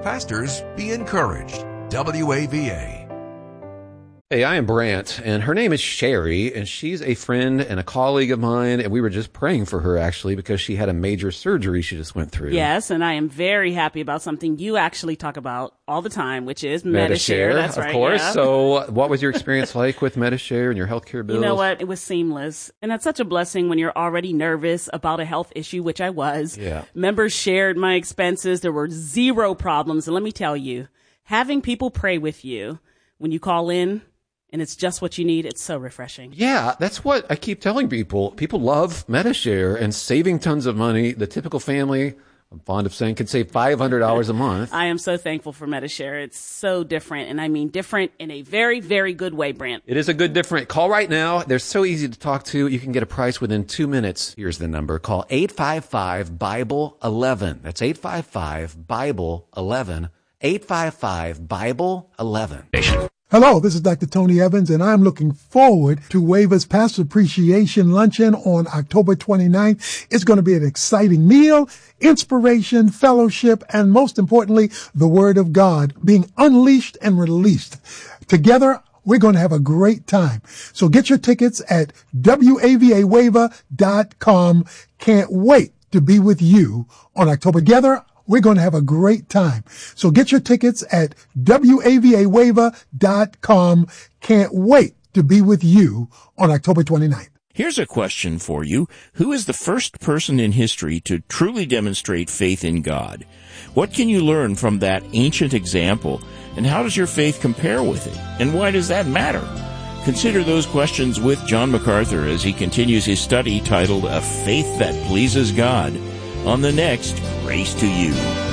Pastors, be encouraged. WAVA. Hey, I am Brant, and her name is Sherry, and she's a friend and a colleague of mine, and we were just praying for her, actually, because she had a major surgery she just went through. Yes, and I am very happy about something you actually talk about all the time, which is Medi-Share. That's right, of course. Yeah. So what was your experience like with Medi-Share and your healthcare bills? You know what? It was seamless. And that's such a blessing when you're already nervous about a health issue, which I was. Yeah. Members shared my expenses. There were zero problems. And let me tell you, having people pray with you when you call in, and it's just what you need, it's so refreshing. Yeah, that's what I keep telling people. People love Medi-Share and saving tons of money. The typical family, I'm fond of saying, can save $500 a month. I am so thankful for Medi-Share. It's so different, and I mean different in a very, very good way, Brant. It is a good different. Call right now. They're so easy to talk to. You can get a price within 2 minutes. Here's the number. Call 855-BIBLE-11. That's 855-BIBLE-11. 855-BIBLE-11. Hello, this is Dr. Tony Evans, and I'm looking forward to WAVA's Pastor Appreciation Luncheon on October 29th. It's going to be an exciting meal, inspiration, fellowship, and most importantly, the Word of God being unleashed and released. Together, we're going to have a great time. So get your tickets at WAVAWAVA.com. Can't wait to be with you on October. Together, we're going to have a great time. So get your tickets at WAVAWAVA.com. Can't wait to be with you on October 29th. Here's a question for you. Who is the first person in history to truly demonstrate faith in God? What can you learn from that ancient example? And how does your faith compare with it? And why does that matter? Consider those questions with John MacArthur as he continues his study titled A Faith That Pleases God on the next Grace to You.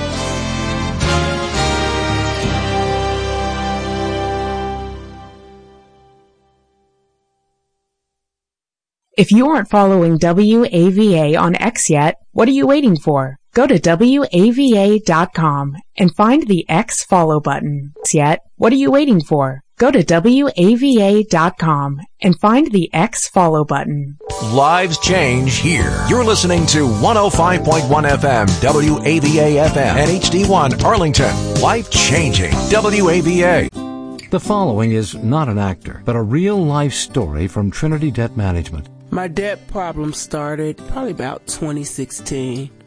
If you aren't following WAVA on X yet, what are you waiting for? Go to WAVA.com and find the X follow button. Yet, what are you waiting for? Go to WAVA.com and find the X follow button. Lives change here. You're listening to 105.1 FM, WAVA FM, and HD1 Arlington. Life changing. WAVA. The following is not an actor, but a real-life story from Trinity Debt Management. My debt problem started probably about 2016.